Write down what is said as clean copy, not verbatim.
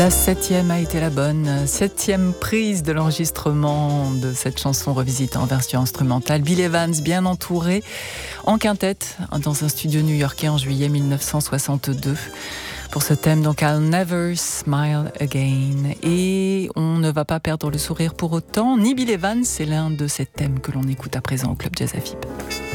La 7e a été la bonne, 7e prise de l'enregistrement de cette chanson revisitée en version instrumentale. Bill Evans, bien entouré, en quintette, dans un studio new-yorkais en juillet 1962. Pour ce thème, donc I'll Never Smile Again. Et on ne va pas perdre le sourire pour autant, ni Bill Evans, c'est l'un de ces thèmes que l'on écoute à présent au Club Jazz à FIP.